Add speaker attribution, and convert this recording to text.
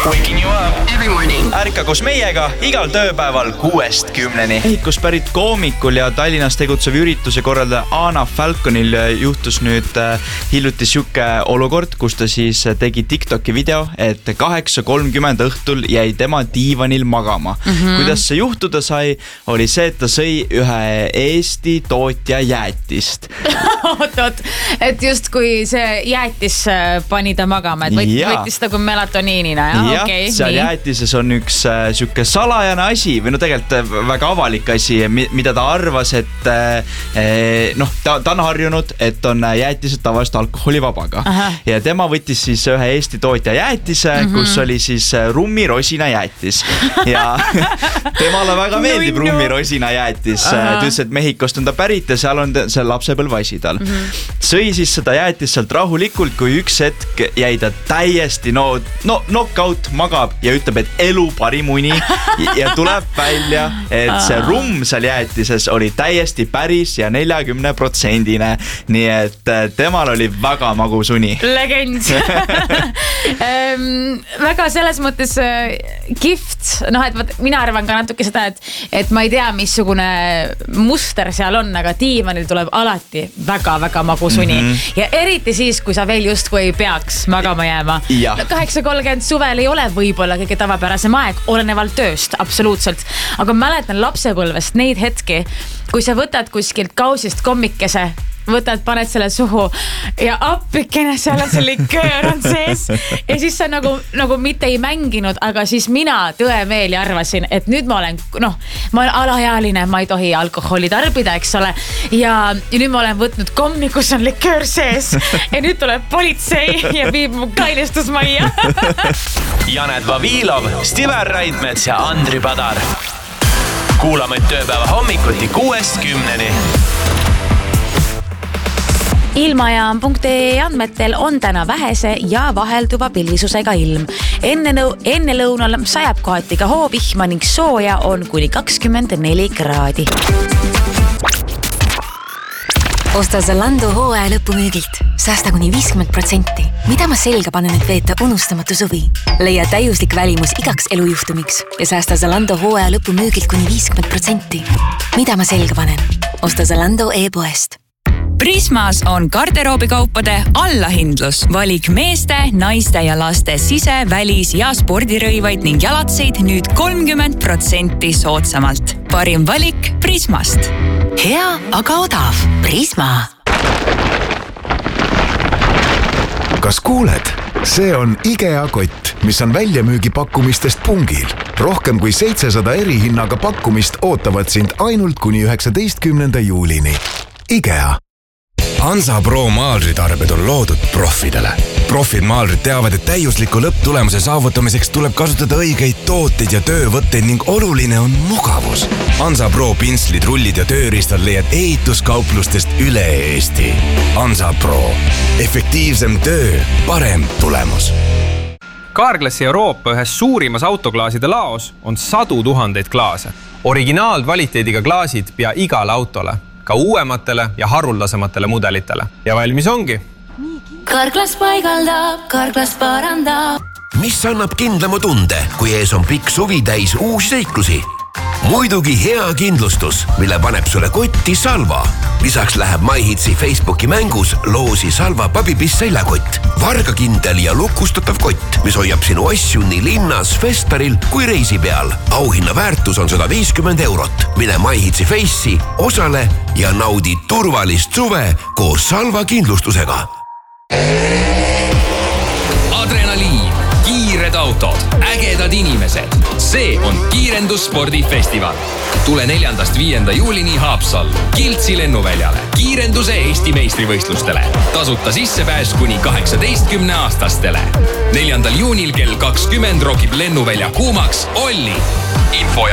Speaker 1: Waking you up
Speaker 2: every morning.
Speaker 1: Ärka koos meiega igal tööpäeval 6-10. Mehhikust pärit koomikul ja Tallinnas tegutsev ürituse korraldaja Anna Falconil juhtus nüüd hiljuti siuke olukord, kus ta siis tegi TikToki video, et 8:30 õhtul jäi tema diivanil magama. Kuidas see juhtuda sai, oli see, et ta sõi ühe Eesti tootja jäätist.
Speaker 3: Oot, et just kui see jäätis pani ta magama, et võttis ta kui melatoniinina.
Speaker 1: Ja, seal jäätises on üks siuke salajane asi või no tegelikult väga avalik asi, mida ta arvas, et ta on harjunud, et on jäätised tavaliselt alkoholivabaga. Ja tema võttis siis ühe Eesti tootja jäätise, kus oli siis rummirosina jäätis. Ja temale väga meeldib rummirosina jäätis. Ta ütles, et Mehhikost on ta pärit ja seal on see lapsepõlvasi tal. Sõi siis seda jäätis sealt rahulikult, kui üks hetk jäi ta täiesti knockout, magab ja ütleb, et elu parim uni ja tuleb välja, et see rumm seal jäätises oli täiesti päris ja 40%-ne. Nii et temal oli väga magus uni.
Speaker 3: Legend. Väga selles mõttes gift. Et mina arvan ka natuke seda, et ma ei tea, missugune muster seal on, aga diivanil tuleb alati väga-väga magus uni. Ja eriti siis, kui sa veel justkui ei peaks magama jääma. 8:30 suvel ei ole võib-olla kõige tavapärasem aeg, olenevalt tööst, absoluutselt. Aga mäletan lapsepõlvest neid hetki, kui sa võtad kuskilt kausist kommikese, paned selle suhu ja appikene seal see liköör on sees ja siis sa nagu mitte ei mänginud, aga siis mina tõemeeli arvasin, et nüüd ma olen alaealine, ma ei tohi alkoholi tarbida, eks ole, ja nüüd ma olen võtnud kommi, kus on liköör sees ja nüüd tuleb politsei ja viib mu kainestusmajja.
Speaker 4: Janet Vavilov, Stiver Raidmets ja Andri Padar. Kuulame tööpäeva hommikuti 6-10.
Speaker 3: Ilmajaam.ee andmetel on täna vähese ja vahelduva pilvisusega ilm. Enne lõunal sajab kohati ka hoovihma ning sooja on kuni 24 kraadi.
Speaker 5: Osta Zalando hooaja lõpumüügilt. Säästa kuni 50%. Mida ma selga panen, et veeta unustamatu suvi? Leia täiuslik välimus igaks elujuhtumiks ja säästa Zalando hooaja lõpumüügilt kuni 50%. Mida ma selga panen? Osta Zalando e-poest.
Speaker 6: Prismas on garderoobikaupade allahindlus. Valik meeste, naiste ja laste sise-, välis- ja spordirõivaid ning jalatseid nüüd 30% soodsamalt. Parim valik Prismast.
Speaker 5: Hea, aga odav. Prisma.
Speaker 7: Kas kuuled? See on IKEA kott, mis on väljamüügipakkumistest pungil. Rohkem kui 700 erihinnaga pakkumist ootavad sind ainult kuni 19. juulini. IKEA.
Speaker 8: Hansa Pro maalritarbed on loodud profidele. Profid maalrid teavad, et täiusliku lõpptulemuse saavutamiseks tuleb kasutada õigeid tooteid ja töövõtteid ning oluline on mugavus. Hansa Pro pinslid, rullid ja tööriistad leiad ehituskauplustest üle Eesti. Hansa Pro. Efektiivsem töö, parem tulemus.
Speaker 9: Carglassi Euroopa ühes suurimas autoklaaside laos on 100 000 klaase. Originaalkvaliteediga klaasid pea igale autole, ka uuematele ja haruldasematele mudelitele. Ja valmis ongi.
Speaker 10: Carglass paigaldab, Carglass parandab.
Speaker 11: Mis annab kindlama tunde, kui ees on pikk suvi täis uusi seiklusi? Muidugi hea kindlustus, mille paneb sulle kotti Salva. Lisaks läheb MyHitsi Facebooki mängus loosi Salva pabipiss seljakott. Vargakindel ja lukustatav kott, mis hoiab sinu asju nii linnas, festaril kui reisi peal. Auhinna väärtus on 150 €. Mine MyHitsi Face'i, osale ja naudi turvalist suve koos Salva kindlustusega.
Speaker 12: Adrenaliin, kiired autod, ägedad inimesed. See on Kiirendusspordifestival. Tule 4.–5. juulini Haapsallu, Kiltsi lennuväljale, kiirenduse Eesti meistrivõistlustele. Tasuta sissepääs kuni 18-aastastele. 4. juunil kell 20 rokib lennuvälja kuumaks Olli. Info